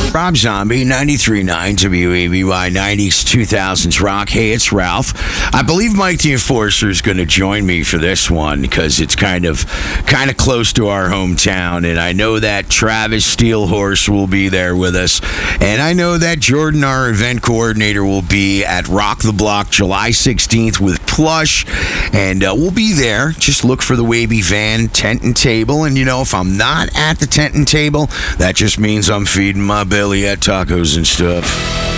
Rob Zombie, 93.9 WABY, 90s, 2000s rock. Hey, it's Ralph. I believe Mike the Enforcer is going to join me for this one because it's kind of close to our hometown, and I know that Travis Steelhorse will be there with us, and I know that Jordan, our event coordinator, will be at Rock the Block July 16th with Plush, and we'll be there. Just look for the Waby van, tent and table, and if I'm not at the tent and table, that just means I'm feeding my belly at tacos and stuff.